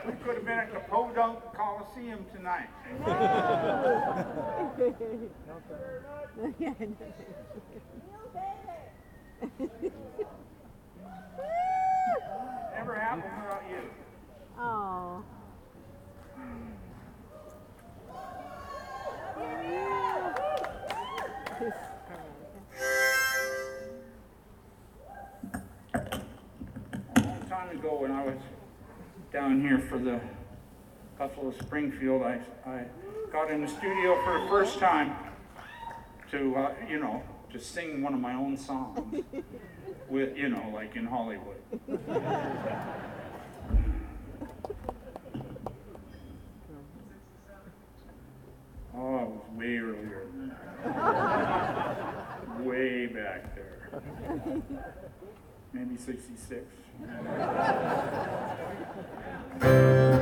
We could have been at the Podunk Coliseum tonight. Never happened without you. Oh. A long time ago when I was down here for the Buffalo Springfield, I got in the studio for the first time to, to sing one of my own songs with, like in Hollywood. Oh, it was way earlier than that. Way back there. Maybe 66.